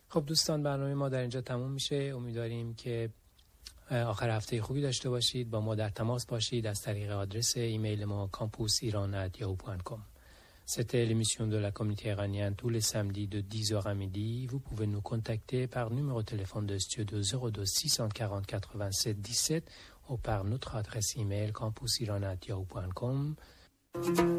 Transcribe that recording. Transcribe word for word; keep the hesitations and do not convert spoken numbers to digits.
خب دوستان، برنامه ما در اینجا تموم میشه. امیدواریم که آخر هفته خوبی داشته باشید. با ما در تماس باشید از طریق آدرس ایمیل ما campus iran arobase yahoo point com. C'était l'émission de la communauté iranienne tous les samedis de dix heures à midi. Vous pouvez nous contacter par numéro de téléphone de studio zéro deux six cent quarante quatre-vingt-sept dix-sept ou par notre adresse email campus iran arobase yahoo point com.